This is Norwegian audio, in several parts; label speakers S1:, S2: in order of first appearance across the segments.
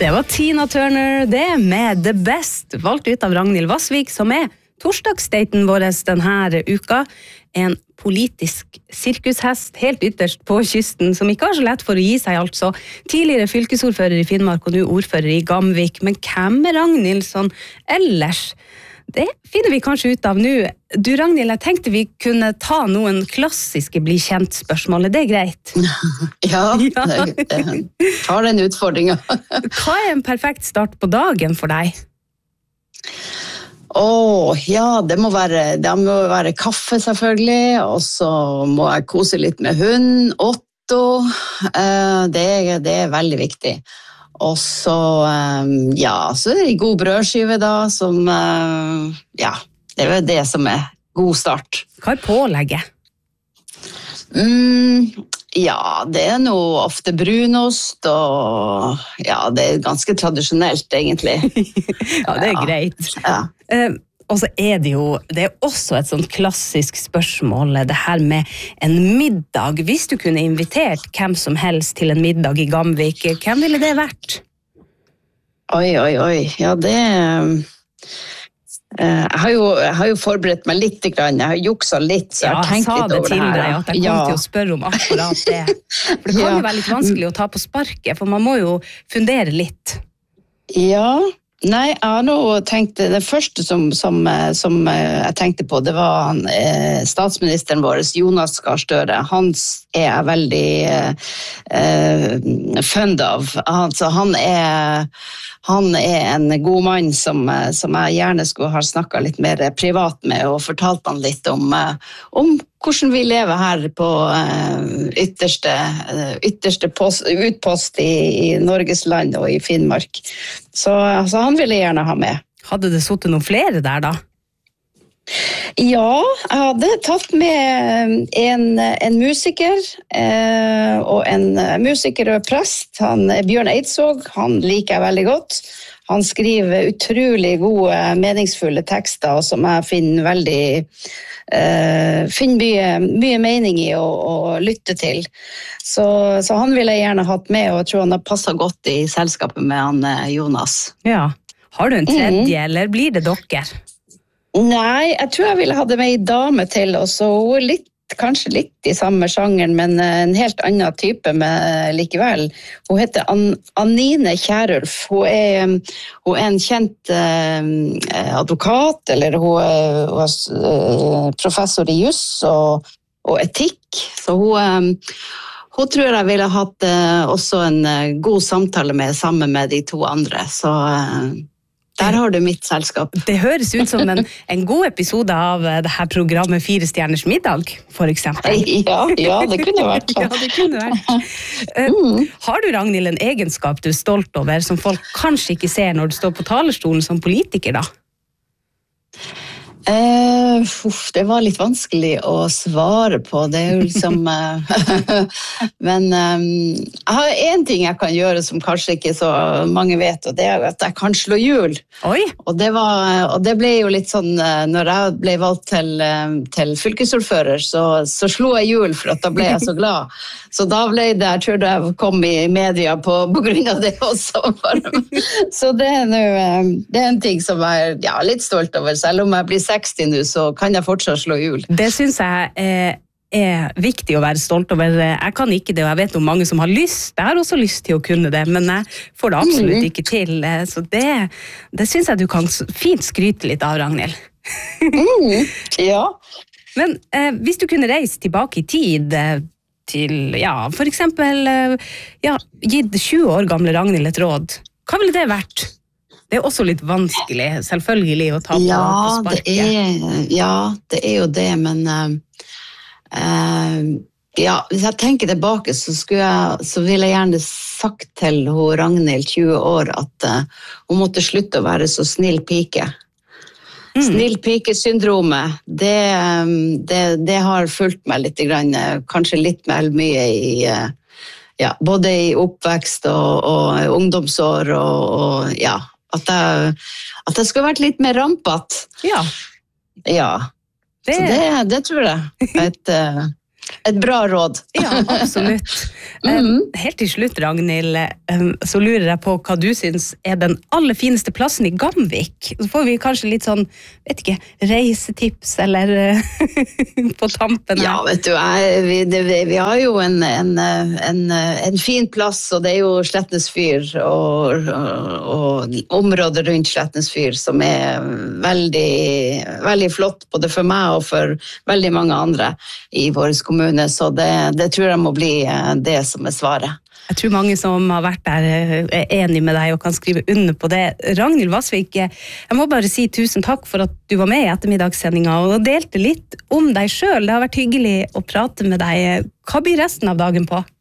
S1: Det var Tina Turner, det med The Best, valgt ut av Ragnhild Vassvik, som torsdagsdaten vår denne uka. En politisk sirkushest, helt ytterst på kysten, som ikke har så lett for å gi seg altså. Tidligere fylkesordfører i Finnmark, og nå ordfører i Gamvik. Men hvem Ragnhildsson ellers? Det finner vi kanskje ut av nå. Du, Ragnhild, jeg tenkte vi kunne ta noen klassiske bli kjent-spørsmål. Det greit?
S2: Ja, jeg tar den utfordringen.
S1: Hva en perfekt start på dagen for deg?
S2: Ja, det må være kaffe selvfølgelig, og så må jeg kose litt med hund, Otto. Det veldig viktig. Og så, så det god brødskive da, som, det det som god start.
S1: Hva pålegget?
S2: Det noe ofte brunost, og det ganske tradisjonelt egentlig.
S1: Ja, det greit.
S2: Ja.
S1: Og så det også et sånt klassisk spørsmål, det her med en middag. Hvis du kunne invitert hvem som helst til en middag i Gamvik, hvem ville det vært?
S2: Oi. Ja, det... Jeg har jo forberedt meg litt, jeg har jukset litt, så jeg har tenkt litt over det her.
S1: Jeg sa det til deg, at jeg kom til å spørre om akkurat det. For det kan jo være litt vanskelig å ta på sparket, for man må jo fundere litt. Ja, nei, jeg har nå tenkt, det første som jeg tenkte på, det var statsministeren vår, Jonas Gahr Støre. Han jeg veldig fond av. Altså, han en god mann som jeg gjerne skulle ha snakket litt mer privat med, og fortalt han litt om hvordan vi lever her på ytterste utpost i Norges land og i Finnmark. Så han ville jeg gjerne ha med. Hadde det sittet noen flere der da? Ja, jeg hadde tatt med en musiker, og en musiker og prest. Bjørn Eidsvåg, han liker jeg veldig godt. Han skriver utrolig gode, meningsfulle tekster, som jeg finner mye mening i å lytte til. Så han ville jeg gjerne hatt med, og jeg tror han har passet godt i selskapet med han Jonas. Ja, har du en tredje, eller blir det dere? Nei, jeg tror jeg ville ha det med en dame til, og så kanskje litt i samme sjangeren, men en helt annen type likevel. Hun heter Anine Kjærulf. Hun en kjent advokat, eller hun professor i juss og etikk, så hun tror jeg ville hatt også en god samtale sammen med de to andre, så... Der har du mitt selskap. Det høres ut som en god episode av det her programmet 4 stjerners middag, for eksempel. Ja, det kunne vært. Ja, det kunne vært. Har du, Ragnhild, en egenskap du stolt over, som folk kanskje ikke ser når du står på talerstolen som politiker, da? Det var litt vanskelig å svare på. Det jo liksom men jeg har en ting jeg kan gjøre som kanskje ikke så mange vet, og det at jeg kan slå hjul. Oi. Og det ble jo litt sånn, når jeg ble valgt til fylkesordfører, så slo jeg hjul, for at da ble jeg så glad. Så da ble det, jeg tror jeg kom i media på grunn av det også. Så det en ting som jeg litt stolt over, selv om jeg blir 60 nå, så kan jeg fortsatt slå hjul. Det synes jeg viktig å være stolt over. Jeg kan ikke det, og jeg vet om mange som har lyst. Jeg har også lyst til å kunne det, men jeg får det absolutt ikke til. Så det synes jeg du kan fint skryte litt av, Ragnhild. Ja. Men hvis du kunne reise tilbake i tid til, for eksempel, gitt 20 år gamle Ragnhild et råd, hva ville det vært? Det også litt vanskelig, selvfølgelig, å ta på sparket. Det jo det, men hvis jeg tenker tilbake, så ville jeg gjerne sagt til Ragnhild 20 år at hun måtte slutte å være så snill pike. Snill pike-syndromet, det har fulgt meg litt, kanskje litt mye i både i oppvekst og ungdomsår, og at jeg skulle vært litt mer rampet. Ja. Så det tror jeg.
S2: Et bra råd.
S3: Ja, absolutt. Helt til slutt, Ragnhild, så lurer jeg på hva du synes er den aller fineste plassen i Gamvik. Så får vi kanskje litt sånn, vet ikke, reisetips eller på tampen her.
S2: Ja, vet du, vi har jo en fin plass, og det er jo Slettnes fyr og området rundt Slettnes fyr som er veldig, veldig flott, både for meg og for veldig mange andre i vår kommune. Så det tror jeg må bli det som er svaret.
S3: Jeg tror mange som har vært der er enig med deg og kan skrive under på det. Ragnhild Vassvik, jeg må bare si tusen takk for at du var med i ettermiddagssendingen og delte litt om deg selv. Det har vært hyggelig å prate med deg. Hva blir resten av dagen på?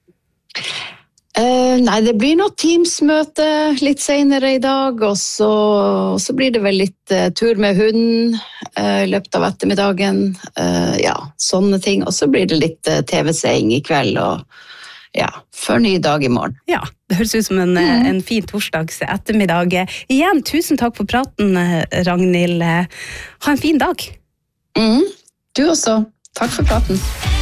S2: Nei, det blir noe Teams-møte litt senere i dag, og så blir det vel litt tur med hunden i løpet av ettermiddagen, ja, sånne ting, og så blir det litt TV-seing i kveld, og ja, før ny dag i morgen.
S3: Ja, det høres ut som en fin torsdags ettermiddag. Igjen, tusen takk for praten, Ragnhild. Ha en fin dag.
S2: Du også. Takk for praten.